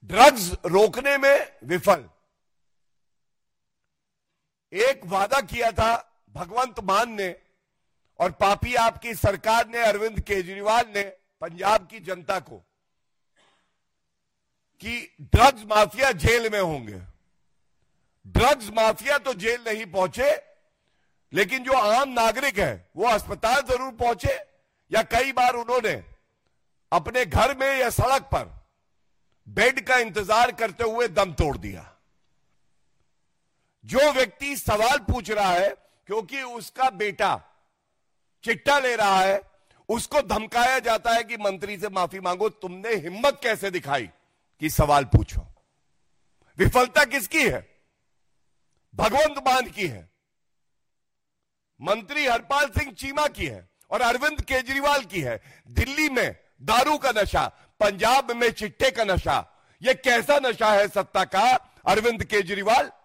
Drugs रोकने में विफल। एक वादा किया था भगवंत मान ने और पापी आपकी सरकार ने, अरविंद केजरीवाल ने पंजाब की जनता को, कि ड्रग्स माफिया जेल में होंगे। ड्रग्स माफिया तो जेल नहीं पहुंचे, लेकिन जो आम नागरिक है वो अस्पताल जरूर पहुंचे, या कई बार उन्होंने अपने घर में या सड़क पर बेड का इंतजार करते हुए दम तोड़ दिया। जो व्यक्ति सवाल पूछ रहा है क्योंकि उसका बेटा चिट्टा ले रहा है, उसको धमकाया जाता है कि मंत्री से माफी मांगो। तुमने हिम्मत कैसे दिखाई कि सवाल पूछो? विफलता किसकी है? भगवंत मान की है, मंत्री हरपाल सिंह चीमा की है और अरविंद केजरीवाल की है। दिल्ली में दारू का नशा, पंजाब में चिट्टे का नशा, यह कैसा नशा है सत्ता का? अरविंद केजरीवाल,